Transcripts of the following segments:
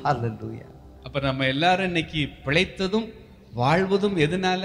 ஹalleluya. அப்ப நம்ம எல்லாரும் இன்னைக்கு பிழைத்ததும் வாழ்வதும் எதனால?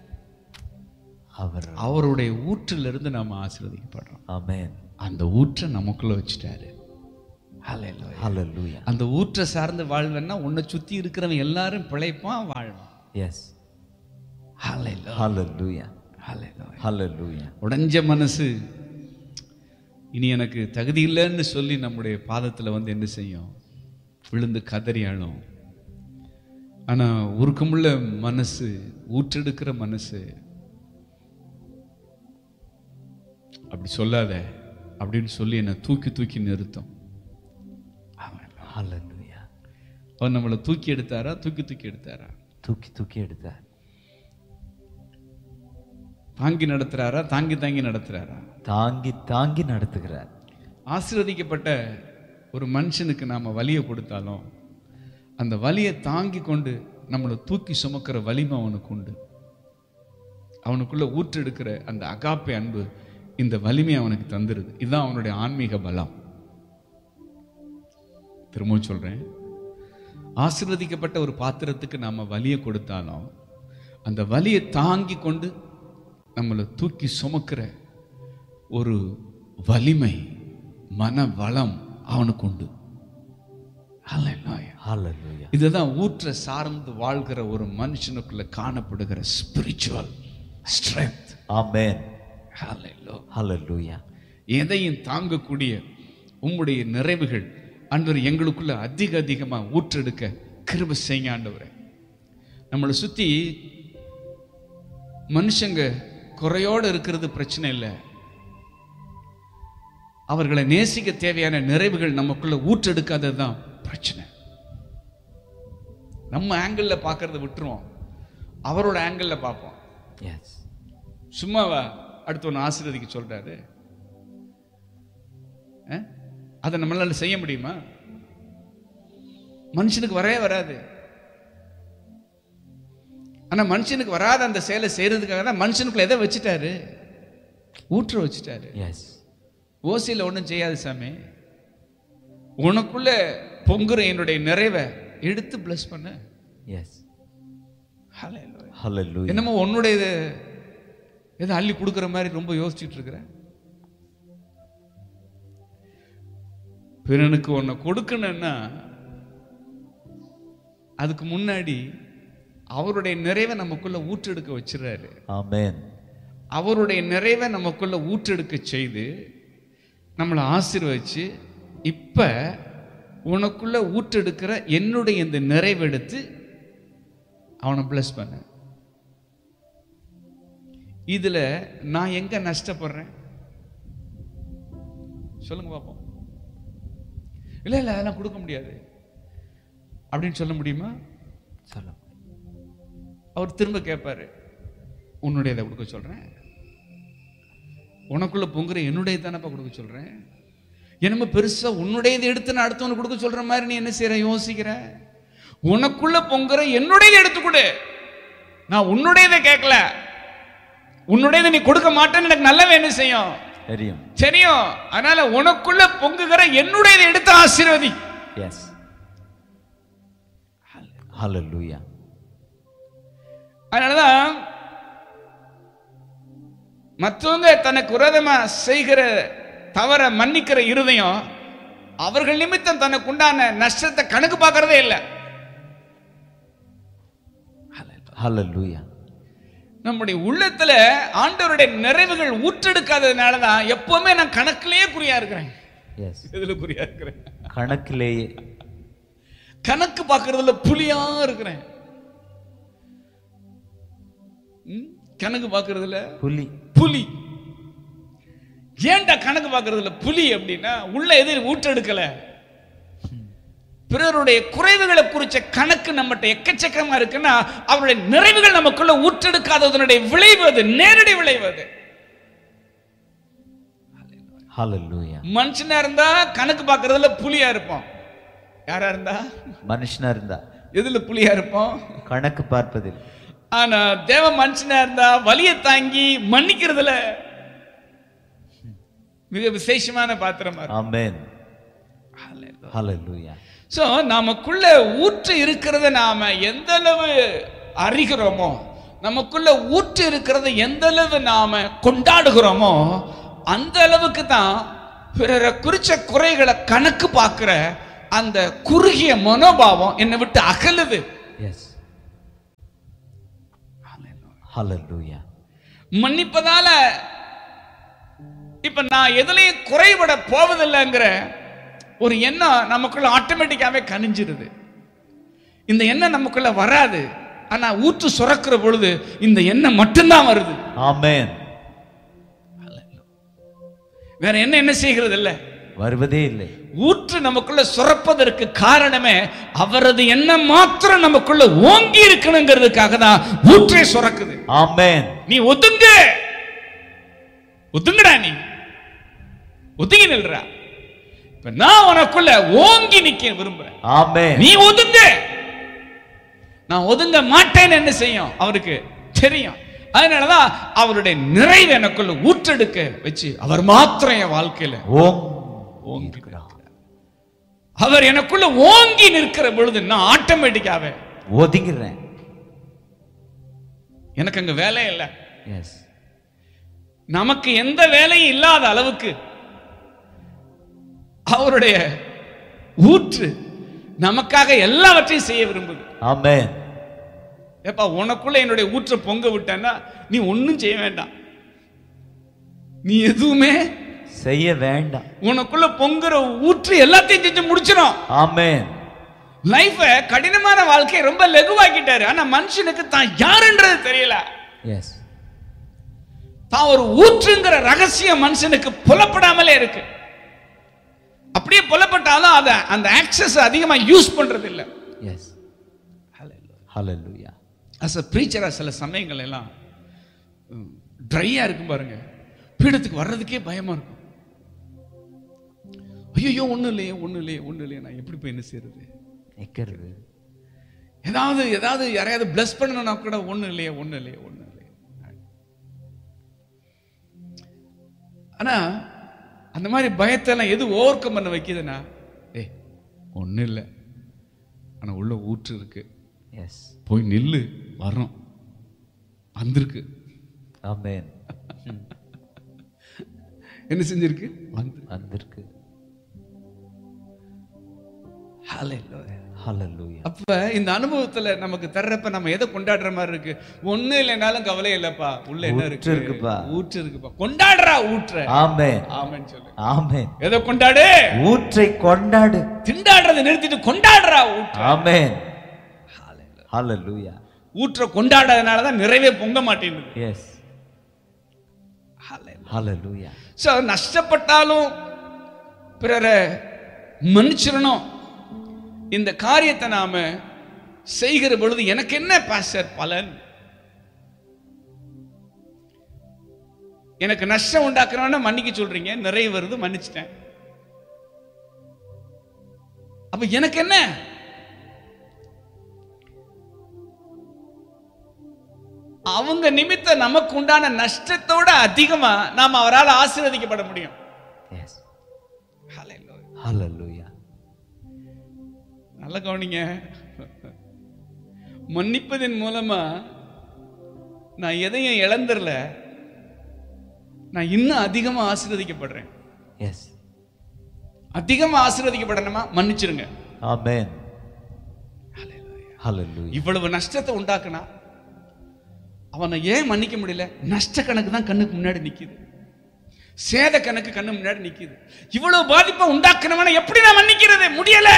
அவருடைய ஊற்றிலிருந்து நம்ம ஆசீர்வதிக்கப்படுறோம். ஆமென். அந்த ஊற்றை நமக்குள்ள வச்சுட்டாரு. ஹalleluya. ஹalleluya. அந்த ஊற்றை சார்ந்து வாழ்வேன்னா உன்னை சுத்தி இருக்கிறவன் எல்லாரும் பிழைப்பான், வாழ்வான். எஸ். ஹalleluya. ஹalleluya. ஹalleluya. ஹalleluya. உடைஞ்ச மனசு இனி எனக்கு தகுதி இல்லைன்னு சொல்லி நம்முடைய பாதத்துல வந்து என்ன செய்யும்? விழுந்து கதறி அழும். ஆனா உருக்கமுள்ள மனசு, ஊற்றெடுக்கிற மனசு அப்படி சொல்லாத அப்படின்னு சொல்லி என்னை தூக்கி தூக்கி நிறுத்தும். ஹalleluya. அவர் நம்மளை தூக்கி எடுத்தாரா? தூக்கி தூக்கி எடுத்தாரா? தூக்கி தூக்கி எடுத்தார். தாங்கி நடத்துறாரா? தாங்கி தாங்கி நடத்துறாரா? தாங்கி தாங்கி நடத்துகிறார். ஆசீர்வதிக்கப்பட்ட ஒரு மனுஷனுக்கு நாம வலியை கொடுத்தாலும் அந்த வலியை தாங்கி கொண்டு நம்மளை தூக்கி சுமக்கிற வலிமை அவனுக்கு உண்டு. அவனுக்குள்ள ஊற்றெடுக்கிற அந்த அகாப்பே அன்பு இந்த வலிமை அவனுக்கு தந்துருது. இதுதான் அவனுடைய ஆன்மீக பலம். திரும்பவும் சொல்றேன், ஆசீர்வதிக்கப்பட்ட ஒரு பாத்திரத்துக்கு நாம வலியை கொடுத்தாலும் அந்த வலியை தாங்கி கொண்டு நம்மளை தூக்கி சுமக்கிற ஒரு வலிமை, மன வளம் அவனுக்கு உண்டு. ஹalleluya. இதுதான் ஊற்ற சார்ந்து வாழ்கிற ஒரு மனுஷனுக்குள்ள காணப்படுகிற ஸ்பிரிச்சுவல் ஸ்ட்ரெங்த். ஆமென். ஹalleluya. எதையும் தாங்கக்கூடிய உம்முடைய நிறைவுகள் ஆண்டவரே எங்களுக்குள்ள அதிக அதிகமா ஊற்றெடுக்க கிருபை செய்யுங்க ஆண்டவரே. நம்மளை சுத்தி மனுஷங்க குறையோடு இருக்கிறது பிரச்சனை இல்லை. அவர்களை நேசிக்க தேவையான நிறைவுகள் நமக்குள்ள ஊற்றெடுக்காதது தான் பிரச்சனை. நம்ம ஆங்கிள் பார்க்கறத விட்டுருவோம், அவரோட ஆங்கிள் பார்ப்போம். சும்மாவா அடுத்தவன் ஆசீர்வதிக்க சொல்றாரு? அதை நம்மளால செய்ய முடியுமா? மனுஷனுக்கு வரவே வராது. ஆனா மனுஷனுக்கு வராத அந்த செயலை செய்யறதுக்காக தான் மனுஷனுக்குள்ள எதை வச்சுட்டாரு? ஊற்ற வச்சுட்டாரு. ஓசியில ஒன்றும் செய்யாது சாமி, உனக்குள்ள பொங்குற என்னுடைய நிறைவை எடுத்து பிளஸ் பண்ண. என்னமோ உன்னுடைய எதை அள்ளி கொடுக்குற மாதிரி ரொம்ப யோசிச்சுட்டு இருக்கிற. பிறனுக்கு ஒன்ன கொடுக்கணும்னா அதுக்கு முன்னாடி அவருடைய நிறைவை நமக்குள்ள ஊற்றெடுக்க வச்சிடறாரு. ஆமென். அவருடைய நிறைவை நமக்குள்ள ஊற்றெடுக்க செய்து நம்மளை ஆசீர்வதிச்சு, இப்ப உனக்குள்ள ஊற்றெடுக்கிற என்னுடைய இந்த நிறைவெடுத்து அவனை பிளஸ் பண்ண. இதுல நான் எங்க நஷ்டப்படுறேன் சொல்லுங்க பாப்போம். இல்ல இல்ல அதெல்லாம் கொடுக்க முடியாது அப்படின்னு சொல்ல முடியுமா? சொல்ல. அவர் திரும்ப கேட்பாரு, உன்னுடையதை கொடுக்க சொல்றேன், உனக்குள்ள பொங்குற என்னுடைய தானப்பா கொடுக்க சொல்றேன். என்னமோ பெருசா உன்னுடையதை எடுத்து நான் அடுத்தவனுக்கு கொடுக்க சொல்ற மாதிரி நீ என்ன செய்யற? யோசிக்கிற. உனக்குள்ள பொங்குற என்னுடையதை எடுத்துக்கொடு. நான் உன்னுடையதை கேட்கல, உன்னுடையதை நீ கொடுக்க மாட்டேன்னு எனக்கு நல்லாவே என்ன செய்யும்? தெரியும். அதனால உனக்குள்ள பொங்குகிற என்னுடையதை எடுத்து ஆசீர்வதி. எஸ். ஹalleluya. அதனாலதான் மற்றவங்க தனக்கு விரோதமா செய்கிற தவற மன்னிக்கிற இருதயம் அவர்கள் நிமித்தம் தனக்கு உண்டான நஷ்டத்தை கணக்கு பார்க்கறதே இல்லை. ஹalleluya. நம்முடைய உள்ளத்துல ஆண்டவருடைய நிறைவுகள் ஊற்றெடுக்காததுனாலதான் எப்பவுமே நான் கணக்கிலேயே குறியா இருக்கிறேன். எதுல குறியா இருக்கிறேன்? கணக்கிலேயே. கணக்கு பார்க்கறதுல புலியா இருக்கிறேன். கணக்கு பார்க்கறதுல புலி. ஏன்டா கணக்கு பார்க்கறதுல புலி அப்படின்னா உள்ள எதிர் ஊற்றெடுக்கல. பிறருடைய குறைவுகளை குறிச்ச கணக்கு நம்மகிட்ட எக்கச்சக்கமா இருக்குன்னா அவருடைய நிறைவுகள் நமக்குள்ள ஊற்றெடுக்காததனுடைய விளைவு அது, நேரடி விளைவு அது. ஹalleluya. மனுஷனா இருந்தா கணக்கு பார்க்கறதுல புலியா இருப்போம். யாரா இருந்தா? மனுஷனா இருந்தா எதுல புலியா இருப்போம்? கணக்கு பார்ப்பதில். ஆனா தேவ மனுஷனா இருந்தா வலியை தாங்கி மன்னிக்கிறதுல மிக விசேஷமான பாத்திரமா இருக்கும். ஆமென். Hallelujah. சோ நமக்குள்ள ஊற்று இருக்கிறத நாம எந்த அளவு அறிகிறோமோ, நமக்குள்ள ஊற்று இருக்கிறத எந்த அளவு நாம கொண்டாடுகிறோமோ, அந்த அளவுக்கு தான் பிறரை குறிச்ச குறைகளை கணக்கு பார்க்கிற அந்த குறுகிய மனோபாவம் என்னை விட்டு அகலுது. Yes. Hallelujah. மன்னிப்பதால இப்ப நான் எதுலையும் குறைபட போவதில்லைங்கிற ஒரு எண்ணம் நமக்குள்ள ஆட்டோமேட்டிக்காவே கனிஞ்சிருது. இந்த எண்ணம் நமக்குள்ள வராது, ஆனா ஊற்று சுரக்கிற பொழுது இந்த எண்ணம் மட்டும்தான் வருது. Amen. வேற என்ன செய்கிறது இல்ல, வருவதே இல்லை. ஊற்று நமக்குள்ள சுரப்பதற்கு காரணமே அவரது எண்ணம் மாத்திரம் நமக்குள்ள ஓங்கி இருக்கணுங்கிறதுக்காக தான் ஊற்றே சுரக்குது. Amen. நீ ஒதுங்கடா, நீ ஒதுங்கி நில்றா. இப்ப நான் உனக்குள்ள ஓங்கி நிக்க விரும்புறேன். Amen. நீ ஒதுங்க. நான் ஒதுங்க மாட்டேன்னு என்ன செய்யும் அவருக்கு தெரியும். அதனாலதான் அவருடைய நிறைவு எனக்குள்ள ஊற்றெடுக்க வச்சு அவர் மாத்திரம் என் வாழ்க்கையில ஓங்கி அவர் எனக்குள்ள ஓங்கி நிற்கிற பொழுது நான் ஆட்டோமேட்டிக்காவே ஒதுங்கிறேன். எனக்கு அங்க வேலை இல்லை. எஸ். நமக்கு எந்த வேலையும் இல்லாத அளவுக்கு அவருடைய ஊற்று நமக்காக எல்லாவற்றையும் செய்ய விரும்புது. ஆமென். ஏப்பா உனக்குள்ள என்னுடைய ஊற்றை பொங்க விட்டேன்னா நீ ஒன்னும் செய்ய வேண்டாம், நீ எதுவுமே செய்ய வேண்டாம். உனக்குள்ள பொங்குற ஊற்று எல்லாத்தையும் செஞ்சு முடிச்சிடும். ஆமென். லைஃப கடினமான வாழ்க்கையை ரொம்ப லகுவாக்கிட்டாரு. ஆனா மனுஷனுக்கு தான் யாருன்றது தெரியல. எஸ். தான் ஒரு ஊற்றுங்கிற ரகசியம் மனுஷனுக்கு புலப்படாமலே இருக்கு. அப்படியே புலப்பட்டாலும் அத அந்த ஆக்சஸ் அதிகமா யூஸ் பண்றது இல்ல. S. Hallelujah. as a preacher சில சமயங்கள் எல்லாம் ட்ரையா இருக்கும் பாருங்க, பீடத்துக்கு வர்றதுக்கே பயமா இருக்கும். ஐயோ ஒண்ணு இல்லையே நான் எப்படி போய் என்ன செய்யறது, நிக்கிறது. ஏதாவது யாரையாவது பிளஸ் பண்ணணும்னா கூட ஒண்ணு இல்லையே. ஆனா அந்த மாதிரி பயத்தெல்லாம் எது ஓவர் கம் பண்ண வைக்குதுன்னா, ஒண்ணு இல்லை ஆனா உள்ள ஊற்று இருக்கு. எஸ். போய் நில்லு, வரோம், வந்திருக்கு. ஆமென். என்ன செஞ்சிருக்கு? வந்திருக்கு. ஹalleluya. அப்ப இந்த அனுபவத்துல நமக்கு தர்றப்ப நம்ம எதை கொண்டாடுற மாதிரி இருக்கு? ஒண்ணு இல்லைனாலும் கவலை இல்லப்பா, உள்ள என்ன இருக்குப்பா? ஊற்று இருக்குப்பா. கொண்டாடுறா ஊற்றை. ஆமென். ஆமென் சொல்லு. ஆமென். எதை கொண்டாடு? ஊற்றை கொண்டாடு. திண்டாடுறதை நிறுத்திட்டு கொண்டாடுறா ஊற்றை. ஆமென். ஹalleluya. ஊற்றை கொண்டாடாதனால தான் நிறைவே பொங்க மாட்டேங்குது. எஸ். ஹalleluya. சோ நஷ்டப்பட்டாலும் பிறரை மன்னிச்சிடணும். இந்த காரியத்தை நாம செய்கிற பொழுது எனக்கு என்ன பாஸ்டர் பலன்? எனக்கு நஷ்டம் உண்டாக்குறவன மன்னிக்க சொல்றீங்க, நிறைய வருது, மன்னிச்சிட்டேன். அப்ப எனக்கு என்ன? அவங்க நிமித்த நமக்கு உண்டான நஷ்டத்தோட அதிகமா நாம அவரால் ஆசீர்வதிக்கப்பட முடியும். ஹalleluya. நல்ல கவனிங்க. மன்னிப்பதன் மூலமா நான் எதையும் இழந்துடல, நான் இன்னும் அதிகமா ஆசீர்வதிக்கப்படுறேன். எஸ். அதிகமா ஆசீர்வதிக்கப்படணுமா? மன்னிச்சிருங்க. ஆமென். ஹalleluya. இவ்வளவு நஷ்டத்தை உண்டாக்குனா அவனை ஏன் மன்னிக்க முடியல? நஷ்ட கணக்கு தான் கண்ணுக்கு முன்னாடி நிக்குது, சேத கணக்கு கண்ணு முன்னாடி நிக்குது. இவ்வளவு பாதிப்பை உண்டாக்குனவனை எப்படி நான் மன்னிக்கிறது? முடியல.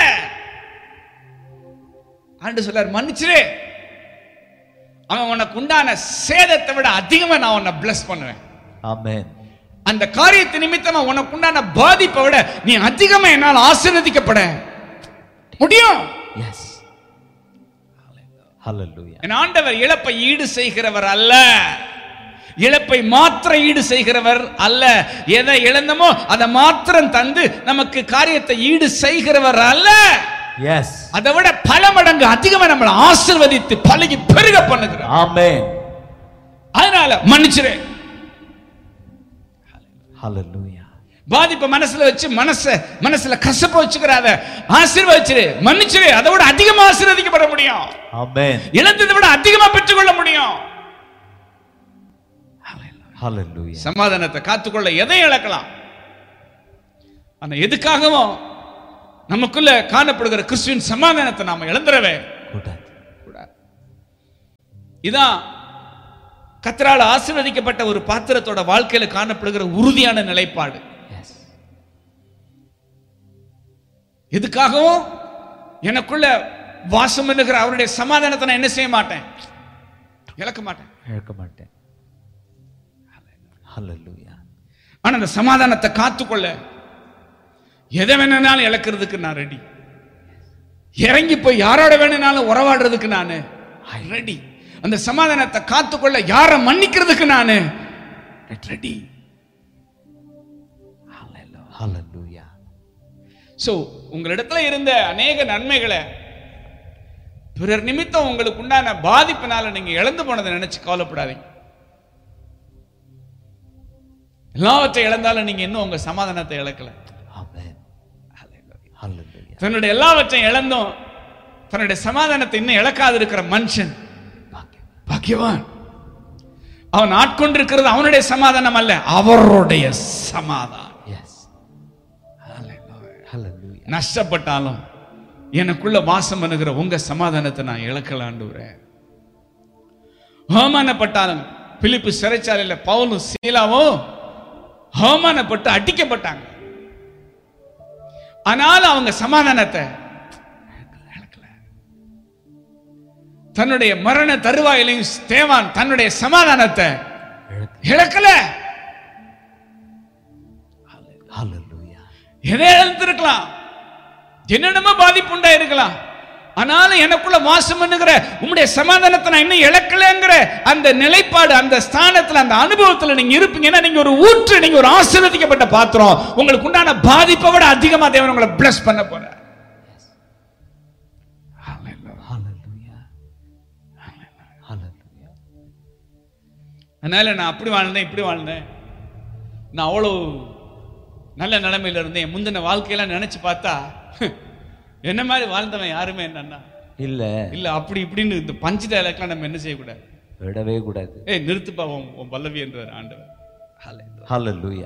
ஆண்டு சொல்லார், மன்னிச்சிரு, அவன் உனக்கு உண்டான சேதத்தை விட அதிகமா நான் உன்னை பிளஸ் பண்ணுவேன். ஆமென். அந்த காரியத்தை நிமித்தமா உனக்கு உண்டான பாதிப்பை விட நீ அதிகமா என்னால் ஆசீர்வதிக்கப்பட முடியும். எஸ். ஹalleluya. என் ஆண்டவர் இழப்பை ஈடு செய்கிறவர் அல்ல, இழப்பை மாத்திரம் ஈடு செய்கிறவர் அல்ல. எதை இழந்தமோ அதை மாத்திரம் தந்து நமக்கு காரியத்தை ஈடு செய்கிறவர் அல்ல. எஸ். அதை விட பல மடங்கு அதிகமா நம்மளை ஆசீர்வதித்து பழகி பெருக பண்ணுகிறார். ஆமென். அதனால மன்னிச்சிரு. ஹalleluya. பாதிப்பை மனசுல வச்சு மனசுல கசப்ப வச்சுக்கிறாத, ஆசீர்வதிச்சிரு, மன்னிச்சிரு. அதை விட அதிகமா ஆசீர்வதிக்கப்பட முடியும். ஆமென். இழந்ததை விட அதிகமா பெற்றுக்கொள்ள முடியும். ஹalleluya. சமாதானத்தை காத்துக்கொள்ள எதையும் இழக்கலாம். ஆனா எதுக்காகவும் நமக்குள்ள காணப்படுகிற கிறிஸ்துவின் சமாதானத்தை நாம இழந்துடவே கூடாது. இதான் கர்த்தரால் ஆசீர்வதிக்கப்பட்ட ஒரு பாத்திரத்தோட வாழ்க்கையில காணப்படுகிற உறுதியான நிலைப்பாடு. எதுக்காகவும் எனக்குள்ள வாசம் பண்ணுகிற அவருடைய சமாதானத்தை நான் என்ன செய்ய மாட்டேன், இழக்க மாட்டேன். ஹalleluya. ஆனா அந்த சமாதானத்தை காத்துக்கொள்ள எதை வேணும்னாலும் இழக்கிறதுக்கு நான் ரெடி. இறங்கி போய் யாரோட வேணும்னாலும் உறவாடுறதுக்கு நான் ரெடி. அந்த சமாதானத்தை காத்துக்கொள்ள யாரை மன்னிக்கிறதுக்கு நான் ரெடி. ஹalleluya. சோ உங்களிடத்துல இருந்த அநேக நன்மைகளை பிறர் நிமித்தம் உங்களுக்கு உண்டான பாதிப்பினால நீங்க இழந்து போனதை நினைச்சு கவலைப்படாதீங்க. எல்லாவற்றை இழந்தாலும் நீங்க இன்னும் உங்க சமாதானத்தை இழக்கல. தன்னுடைய எல்லாவற்றையும் இழந்தோம், தன்னுடைய சமாதானத்தை இன்னும் இழக்காது இருக்கிற மனுஷன் பாக்கியவான். அவன் ஆட்கொண்டிருக்கிறது அவனுடைய சமாதானம் அல்ல, அவருடைய சமாதானம். நஷ்டப்பட்டாலும் எனக்குள்ள வாசம் பண்ணுகிற உங்க சமாதானத்தை நான் இழக்கலாண்டுறேன். அவமானப்பட்டாலும் பிலிப்பு சிறைச்சாலையில பவுலும் சீலாவும் அவமானப்பட்டு அடிக்கப்பட்டாங்க. ஆனாலும் அவங்க சமாதானத்தை இழக்கல. தன்னுடைய மரண தருவாயிலையும் ஸ்தேவான் தன்னுடைய சமாதானத்தை இழக்கல. எதை இழந்திருக்கலாம், என்னென்னமோ பாதிப்பு உண்டா இருக்கலாம், ஆனாலும் எனக்குள்ள வாசம் பண்ணுகிற உங்களுடைய சமாதானத்தை நான் இன்னும் இழக்கலங்கிற அந்த நிலைப்பாடு, அந்த ஸ்தானத்துல, அந்த அனுபவத்துல நீங்க இருப்பீங்கன்னா நீங்க ஒரு ஊற்று, நீங்க ஒரு ஆசீர்வதிக்கப்பட்ட பாத்திரம். உங்களுக்கு உண்டான பாதிப்பை விட அதிகமா தேவன் உங்களை பிளஸ் பண்ண போறார். அதனால நான் அப்படி வாழ்ந்தேன், இப்படி வாழ்ந்தேன், நான் அவ்வளவு நல்ல நிலைமையில இருந்தேன், முந்தின வாழ்க்கையெல்லாம் நினைச்சு பார்த்தா என்ன மாதிரி வாழ்ந்தவன் யாருமே என்னன்னா இல்ல அப்படி இப்படின்னு இந்த பஞ்சு டயலாக்லாம் நம்ம என்ன செய்யக்கூடாது, விடவே கூடாது. நிறுத்துப்பா உன் பல்லவி என்றார் ஆண்டவர். ஹalleluya.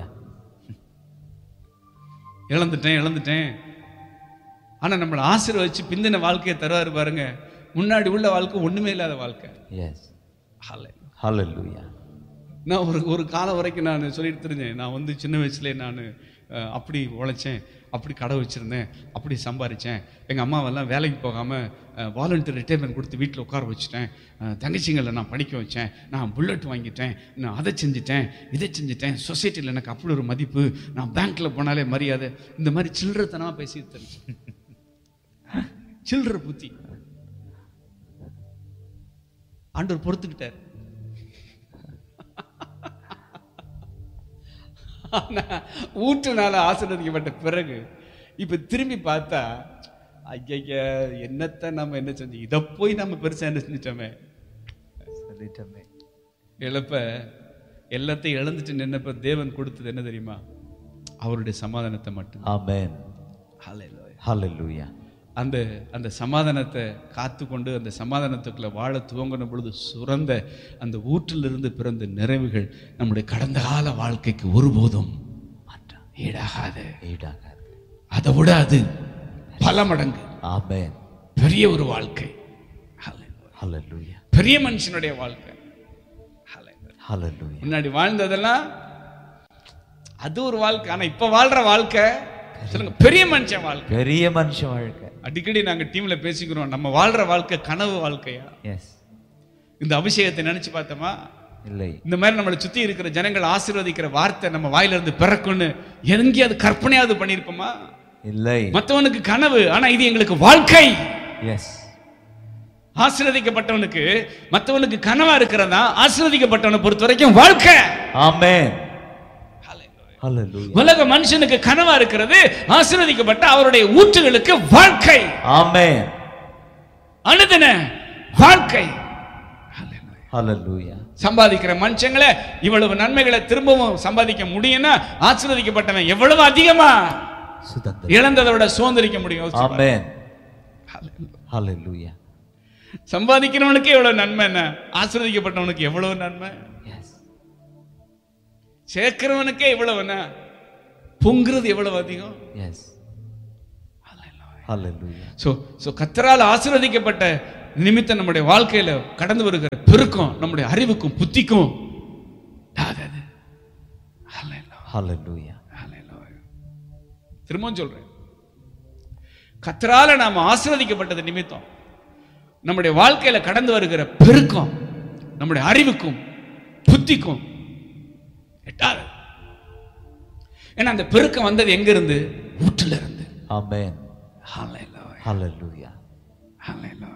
இழந்துட்டேன். ஆனா நம்மளை ஆசீர்வதிச்சு பிந்தின வாழ்க்கையை தருவாரு பாருங்க. முன்னாடி உள்ள வாழ்க்கை ஒண்ணுமே இல்லாத வாழ்க்கை. ஹalleluya. நான் ஒரு காலம் வரைக்கும் நான் சொல்லிட்டு தெரிஞ்சேன். நான் சின்ன வயசுல நான் அப்படி உழைச்சேன், அப்படி கடை வச்சிருந்தேன், அப்படி சம்பாதிச்சேன். எங்கள் அம்மாவெல்லாம் வேலைக்கு போகாமல் வாலண்டியர் ரிட்டைர்மெண்ட் கொடுத்து வீட்டில் உட்கார வச்சுட்டேன். தங்கச்சிங்களை நான் படிக்க வச்சேன், நான் புல்லட் வாங்கிட்டேன், நான் அதை செஞ்சுட்டேன், இதை செஞ்சுட்டேன், சொசைட்டியில் எனக்கு அப்படி ஒரு மதிப்பு, நான் பேங்க்கில் போனாலே மரியாதை. இந்த மாதிரி சில்லறத்தனமாக பேசிட்டு தெரிஞ்சேன். சில்லற புத்தி ஆண்டவர் பொறுத்துக்கிட்டார். ஊற்றுனால ஆசீர்வதிக்கப்பட்ட பிறகு இப்ப திரும்பி பார்த்தா ஐயா என்னத்தை நம்ம என்ன செஞ்சோம், இதை போய் நம்ம பெருசா என்ன செஞ்சிட்டோமே. இழப்ப எல்லாத்தையும் இழந்துட்டு நின்னப்ப தேவன் கொடுத்தது என்ன தெரியுமா? அவருடைய சமாதானத்தை மட்டும். ஆமென். ஹalleluya. அந்த சமாதானத்தை காத்துக்கொண்டு அந்த சமாதானத்துக்குள்ள வாழ துவங்கின பொழுது சுரந்த அந்த ஊற்றிலிருந்து பிறந்த நிறைவுகள் நம்முடைய கடந்த கால வாழ்க்கைக்கு ஒருபோதும் ஈடாகாது. அதை விட அது பல மடங்கு. ஆமென். பெரிய ஒரு வாழ்க்கை. ஹalleluya. பெரிய மனுஷனுடைய வாழ்க்கை. ஹalleluya. முன்னாடி வாழ்ந்ததெல்லாம் அது ஒரு வாழ்க்கை. ஆனா இப்ப வாழ்ற வாழ்க்கை சொல்லுங்க, பெரிய மனுஷன் வாழ்க்கை. பெரிய மனுஷன் வாழ்க்கை. அடிக்கடி நாங்க டீம்ல பேசிக்கிறோம், நம்ம வாழ்ற வாழ்க்கை கனவு வாழ்க்கையா? இந்த அபிஷேகத்தை நினைச்சு பார்த்தோமா? இல்லை. இந்த மாதிரி நம்மளை சுத்தி இருக்கிற ஜனங்கள் ஆசீர்வதிக்கிற வார்த்தை நம்ம வாயில இருந்து பிறக்கும்னு எங்கேயாவது கற்பனையாவது பண்ணிருப்போமா? இல்லை. மற்றவனுக்கு கனவு, ஆனா இது எங்களுக்கு வாழ்க்கை. எஸ். ஆசீர்வதிக்கப்பட்டவனுக்கு மற்றவனுக்கு கனவா இருக்கிறதா ஆசீர்வதிக்கப்பட்டவனை பொறுத்த வரைக்கும் வாழ்க்கை. ஆமென். உலக மனுஷனுக்கு கனவா இருக்கிறது, ஆசீர்வதிக்கப்பட்ட அவருடைய ஊற்றுகளுக்கு வாழ்க்கை. ஆமென். அனுதின வாழ்க்கை. ஹalleluya. சம்பாதிக்கிற மனுஷங்களை இவ்வளவு நன்மைகளை திரும்பவும் சம்பாதிக்க முடியும்னா ஆசீர்வதிக்கப்பட்டவன் எவ்வளவு அதிகமா இழந்ததை விட சுதந்திரிக்க முடியும். ஆமென். ஹல்லேலூயா. சம்பாதிக்கிறவனுக்கு எவ்வளவு நன்மை, என்ன ஆசீர்வதிக்கப்பட்டவனுக்கு எவ்வளவு நன்மை. சேர்க்கிறவனுக்கே இவ்வளவு, என்ன பொங்குறது எவ்வளவு அதிகம். கர்த்தரால் ஆசீர்வதிக்கப்பட்ட நிமித்தம் நம்முடைய வாழ்க்கையில கடந்து வருகிற பெருக்கம் நம்முடைய அறிவுக்கும் புத்திக்கும். திரும்பவும் சொல்றேன், கர்த்தரால நாம் ஆசீர்வதிக்கப்பட்டது நிமித்தம் நம்முடைய வாழ்க்கையில கடந்து வருகிற பெருக்கம் நம்முடைய அறிவுக்கும் புத்திக்கும் எட்டாது. ஏன்னா அந்த பெருக்கம் வந்தது எங்க இருந்து? ஊற்றுல இருந்து. ஆமென். ஹல்லேலூயா. ஹல்லேலூயா. ஹல்லேலூயா.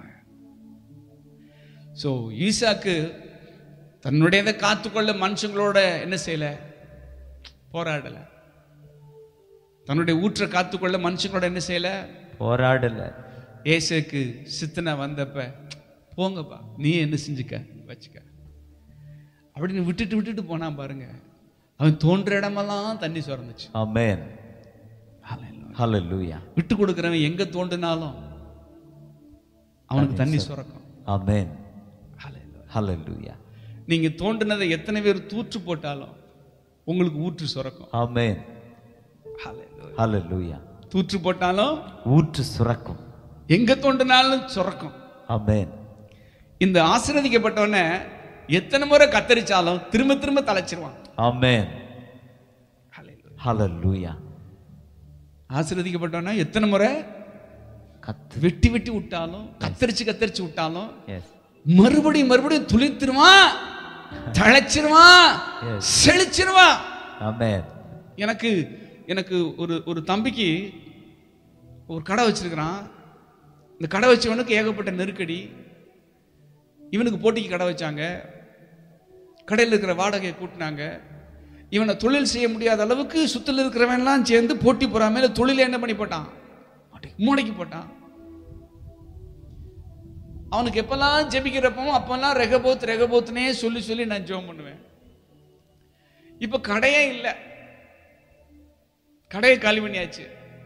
சோ ஈசாக்கு தன்னுடையதை காத்துக்கொள்ள மனுஷங்களோட என்ன செய்யல? போராடல. தன்னுடைய ஊற்றை காத்துக்கொள்ள மனுஷங்களோட என்ன செய்யல? போராடல. ஏசாக்கு சித்தனை வந்தப்ப, போங்கப்பா நீ என்ன செஞ்சுக்க வச்சுக்க அப்படின்னு விட்டுட்டு போனா பாருங்க, அவன் தோன்ற இடமெல்லாம் தண்ணி சுரந்துச்சு. ஆமென். ஹல்லேலூயா. விட்டு கொடுக்கிறவன் எங்க தோண்டினாலும் அவனுக்கு தண்ணி சுரக்கும். ஆமென். ஹல்லேலூயா. நீங்க தோண்டினதை எத்தனை பேர் தூற்று போட்டாலும் உங்களுக்கு ஊற்று சுரக்கும். ஆமென். ஹல்லேலூயா. தூற்று போட்டாலும் ஊற்று சுரக்கும். எங்க தோண்டினாலும் சுரக்கும். ஆமென். இந்த ஆசீர்வதிக்கப்பட்டவனை எத்தனை முறை கத்தரிச்சாலும் திரும்ப திரும்ப தலைச்சிருவான். ஆமென். ஹல்லேலூயா. ஆசீர்வதிக்கப்பட்டவனா எத்தனை முறை வெட்டி வெட்டி விட்டாலும் கத்தரிச்சு விட்டாலும் மறுபடியும் துளித்திருவான், தழைச்சிருவான், செழிச்சிருவான். ஆமென். எனக்கு ஒரு தம்பிக்கு ஒரு கடை வச்சிருக்கிறான். இந்த கடை வச்சவனுக்கு ஏகப்பட்ட நெருக்கடி. இவனுக்கு போட்டிக்கு கடை வச்சாங்க. கடையில் இருக்கிற வாடகையை கூட்டினாங்க. இவனை தொழில் செய்ய முடியாத அளவுக்கு சுத்தில் இருக்கிறவன்லாம் சேர்ந்து போட்டி போறாம தொழில என்ன பண்ணி போட்டான்? மூளைக்கு போட்டான். அவனுக்கு எப்பெல்லாம் ஜெபிக்கிறப்போ அப்பெல்லாம் ரெகபோத்னே சொல்லி நான் ஜெபம் பண்ணுவேன். இப்ப கடையே இல்லை, கடையை காலி பண்ணியாச்சு,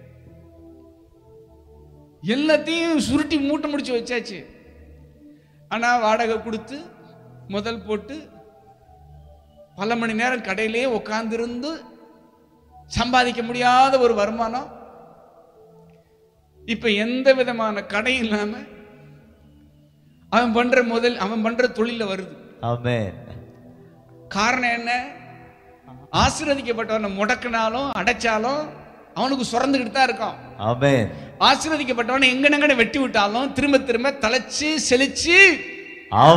எல்லாத்தையும் சுருட்டி மூட்டை முடிச்சு வச்சாச்சு. ஆனா வாடகை கொடுத்து முதல் போட்டு பல மணி நேரம் கடையிலேயே உட்கார்ந்திருந்து சம்பாதிக்க முடியாத ஒரு வருமானம். இப்ப எந்த விதமான கடை இல்லாம அவன் பண்ற தொழில வருது. ஆமென். காரணம் என்ன? ஆசீர்வதிக்கப்பட்டவனை முடக்கினாலும் அடைச்சாலும் அவனுக்கு சுரந்துகிட்டு தான் இருக்கான். ஆமென். ஆசீர்வதிக்கப்பட்டவனை எங்கனங்கன வெட்டி விட்டாலும் திரும்ப திரும்ப தலைச்சு செழிச்சு